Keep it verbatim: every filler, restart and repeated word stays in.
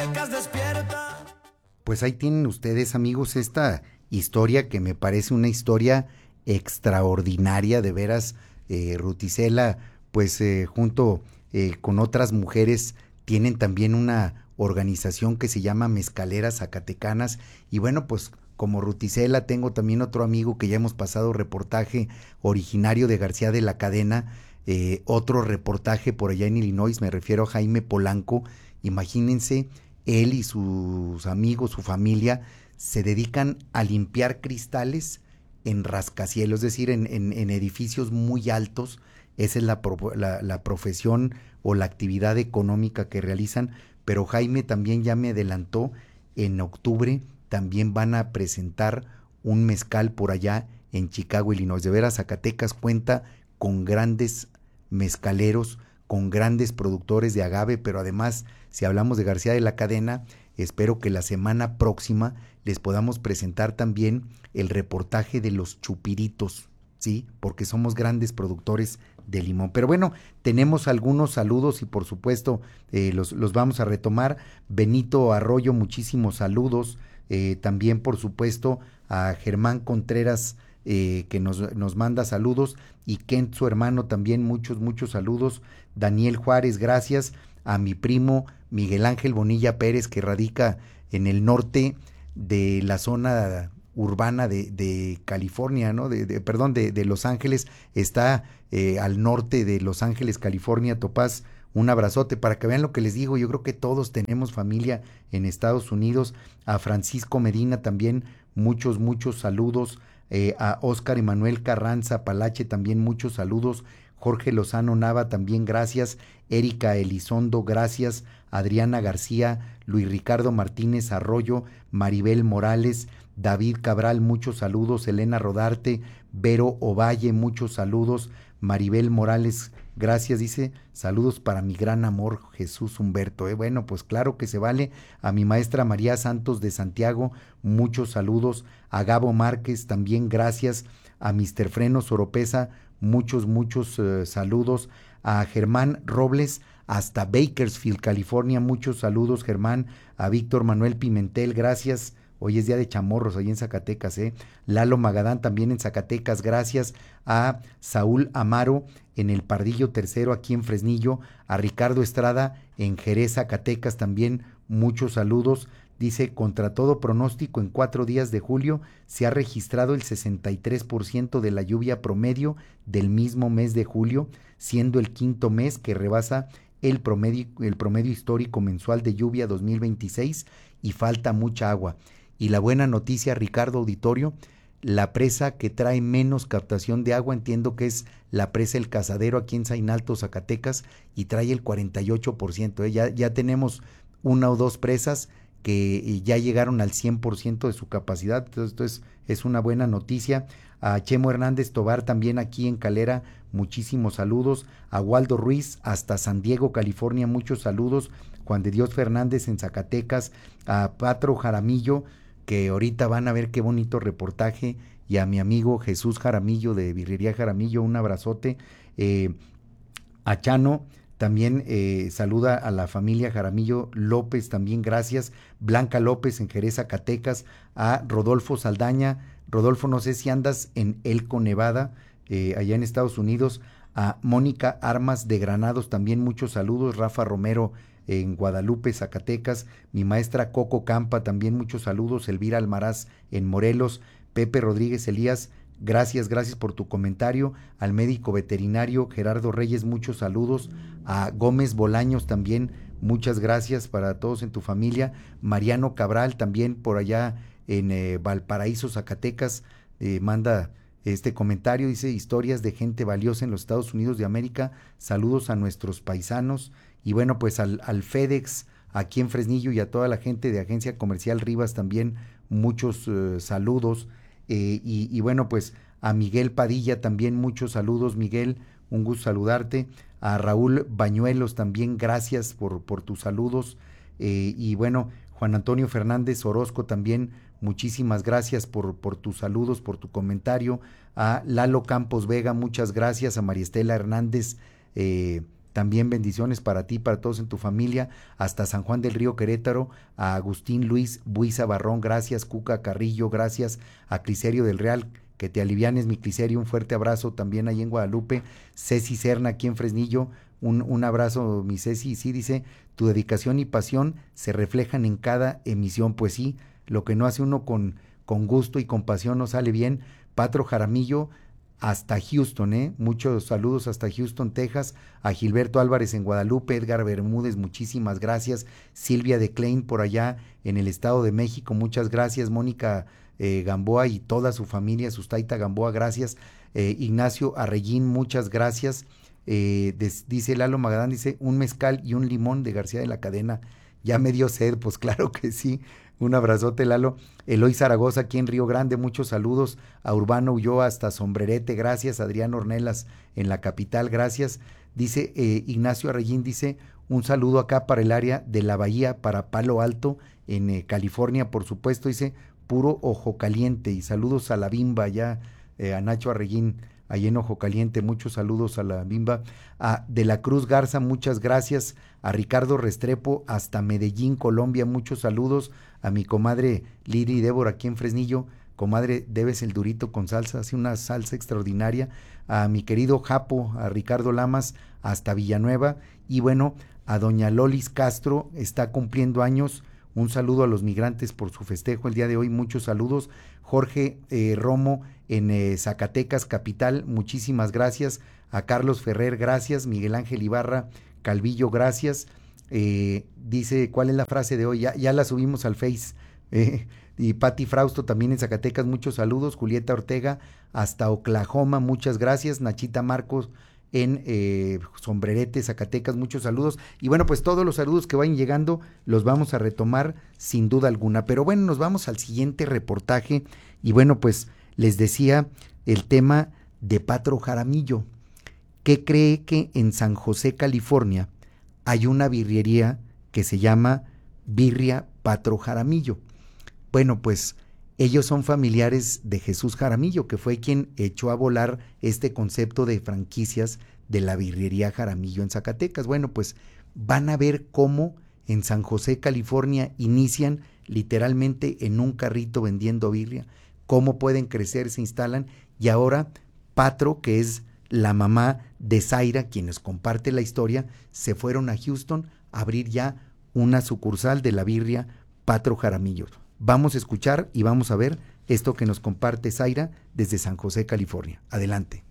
Pues ahí tienen ustedes, amigos, esta historia que me parece una historia extraordinaria, de veras. eh, Ruth Isela, pues eh, junto eh, con otras mujeres tienen también una organización que se llama Mezcaleras Zacatecanas, y bueno, pues como Ruth Isela tengo también otro amigo que ya hemos pasado reportaje, originario de García de la Cadena, eh, otro reportaje por allá en Illinois, me refiero a Jaime Polanco. Imagínense, él y sus amigos, su familia, se dedican a limpiar cristales en rascacielos, es decir, en, en, en edificios muy altos. Esa es la, pro, la, la profesión o la actividad económica que realizan. Pero Jaime también ya me adelantó, en octubre también van a presentar un mezcal por allá en Chicago, Illinois. De veras, Zacatecas cuenta con grandes mezcaleros, con grandes productores de agave, pero además, si hablamos de García de la Cadena, espero que la semana próxima les podamos presentar también el reportaje de los chupiritos, ¿sí? Porque somos grandes productores de limón. Pero bueno, tenemos algunos saludos y por supuesto eh, los, los vamos a retomar. Benito Arroyo, muchísimos saludos. Eh, también, por supuesto, a Germán Contreras, eh, que nos, nos manda saludos, y Kent, su hermano, también muchos, muchos saludos. Daniel Juárez, gracias. A mi primo Miguel Ángel Bonilla Pérez, que radica en el norte de la zona urbana de, de California, ¿no? De, de, perdón, de, de Los Ángeles, está eh, al norte de Los Ángeles, California. Topaz, un abrazote, para que vean lo que les digo. Yo creo que todos tenemos familia en Estados Unidos. A Francisco Medina también muchos, muchos saludos. Eh, a Óscar Emanuel Carranza Palache también muchos saludos. Jorge Lozano Nava también gracias. Erika Elizondo, gracias. Adriana García, Luis Ricardo Martínez Arroyo, Maribel Morales, David Cabral, muchos saludos. Elena Rodarte, Vero Ovalle, muchos saludos. Maribel Morales, gracias, dice, saludos para mi gran amor Jesús Humberto. Eh, bueno, pues claro que se vale. A mi maestra María Santos de Santiago, muchos saludos. A Gabo Márquez, también gracias. A mister Frenos Oropesa, muchos, muchos uh, saludos. A Germán Robles, hasta Bakersfield, California, muchos saludos, Germán. A Víctor Manuel Pimentel, gracias. Hoy es día de chamorros, ahí en Zacatecas, ¿eh? Lalo Magadán también en Zacatecas, gracias. A Saúl Amaro en el Pardillo Tercero, aquí en Fresnillo. A Ricardo Estrada en Jerez, Zacatecas, también muchos saludos. Dice, contra todo pronóstico, en cuatro días de julio se ha registrado el sesenta y tres por ciento de la lluvia promedio del mismo mes de julio, siendo el quinto mes que rebasa el promedio, el promedio histórico mensual de lluvia dos mil veintiséis, y falta mucha agua. Y la buena noticia, Ricardo Auditorio, la presa que trae menos captación de agua, entiendo que es la presa El Cazadero, aquí en Zainalto, Zacatecas, y trae el cuarenta y ocho por ciento. ¿eh? Ya, ya tenemos una o dos presas que ya llegaron al cien por ciento de su capacidad, entonces, entonces es una buena noticia. A Chemo Hernández Tobar también aquí en Calera, muchísimos saludos. A Waldo Ruiz hasta San Diego, California, muchos saludos. Juan de Dios Fernández en Zacatecas. A Patro Jaramillo, que ahorita van a ver qué bonito reportaje, y a mi amigo Jesús Jaramillo de Birrería Jaramillo, un abrazote. Eh, a Chano también eh, saluda a la familia Jaramillo López, también gracias. Blanca López en Jerez, Zacatecas. A Rodolfo Saldaña, Rodolfo, no sé si andas en Elko, Nevada, eh, allá en Estados Unidos. A Mónica Armas de Granados, también muchos saludos. Rafa Romero en Guadalupe, Zacatecas. Mi maestra Coco Campa, también muchos saludos. Elvira Almaraz en Morelos. Pepe Rodríguez Elías, gracias, gracias por tu comentario. Al médico veterinario Gerardo Reyes, muchos saludos. A Gómez Bolaños también, muchas gracias para todos en tu familia. Mariano Cabral también por allá en eh, Valparaíso, Zacatecas, eh, manda este comentario, dice, historias de gente valiosa en los Estados Unidos de América, saludos a nuestros paisanos. Y bueno, pues al, al FedEx aquí en Fresnillo y a toda la gente de Agencia Comercial Rivas también muchos uh, saludos. Eh, y, y bueno, pues a Miguel Padilla también muchos saludos, Miguel, un gusto saludarte. A Raúl Bañuelos también gracias por, por tus saludos. Eh, y bueno, Juan Antonio Fernández Orozco también muchísimas gracias por, por tus saludos, por tu comentario. A Lalo Campos Vega, muchas gracias. A María Estela Hernández, eh, también bendiciones para ti, para todos en tu familia, hasta San Juan del Río Querétaro, a Agustín Luis Buiza Barrón, gracias, Cuca Carrillo, gracias, a Criserio del Real, que te alivianes mi Criserio, un fuerte abrazo también ahí en Guadalupe, Ceci Serna aquí en Fresnillo, un, un abrazo mi Ceci, sí dice, tu dedicación y pasión se reflejan en cada emisión, pues sí, lo que no hace uno con, con gusto y con pasión no sale bien. Patro Jaramillo, hasta Houston, ¿eh? Muchos saludos hasta Houston, Texas, a Gilberto Álvarez en Guadalupe, Edgar Bermúdez, muchísimas gracias, Silvia de Klein por allá en el Estado de México, muchas gracias, Mónica eh, Gamboa y toda su familia, Sustaita Gamboa, gracias, eh, Ignacio Arreguín, muchas gracias, eh, des, dice Lalo Magadán, dice, un mezcal y un limón de García de la Cadena, ya me dio sed, pues claro que sí. Un abrazote, Lalo. Eloy Zaragoza, aquí en Río Grande, muchos saludos. A Urbano Ulloa hasta Sombrerete, gracias. Adrián Ornelas en la capital, gracias. Dice eh, Ignacio Arreguín, dice, un saludo acá para el área de la Bahía, para Palo Alto, en eh, California, por supuesto. Dice, puro Ojo Caliente. Y saludos a la Bimba, ya eh, a Nacho Arreguín, ahí en Ojo Caliente, muchos saludos a la Bimba. A De la Cruz Garza, muchas gracias. A Ricardo Restrepo, hasta Medellín, Colombia, muchos saludos. A mi comadre Liri Débora aquí en Fresnillo, comadre, debes el durito con salsa, hace una salsa extraordinaria. A mi querido Japo, a Ricardo Lamas, hasta Villanueva. Y bueno, a doña Lolis Castro, está cumpliendo años. Un saludo a los migrantes por su festejo el día de hoy, muchos saludos. Jorge eh, Romo en eh, Zacatecas, capital, muchísimas gracias. A Carlos Ferrer, gracias. Miguel Ángel Ibarra Calvillo, gracias. Eh, dice, ¿cuál es la frase de hoy? Ya, ya la subimos al Face. Eh, y Pati Frausto también en Zacatecas, muchos saludos. Julieta Ortega hasta Oklahoma, muchas gracias. Nachita Marcos en eh, Sombrerete, Zacatecas, muchos saludos. Y bueno, pues todos los saludos que vayan llegando los vamos a retomar sin duda alguna. Pero bueno, nos vamos al siguiente reportaje. Y bueno, pues les decía el tema de Patro Jaramillo, que cree que en San José, California, hay una birrería que se llama Birria Patro Jaramillo. Bueno, pues ellos son familiares de Jesús Jaramillo, que fue quien echó a volar este concepto de franquicias de la birrería Jaramillo en Zacatecas. Bueno, pues van a ver cómo en San José, California, inician literalmente en un carrito vendiendo birria, cómo pueden crecer, se instalan, y ahora Patro, que es la mamá de Zaira, quienes comparte la historia, se fueron a Houston a abrir ya una sucursal de la birria Patro Jaramillo. Vamos a escuchar y vamos a ver esto que nos comparte Zaira desde San José, California. Adelante.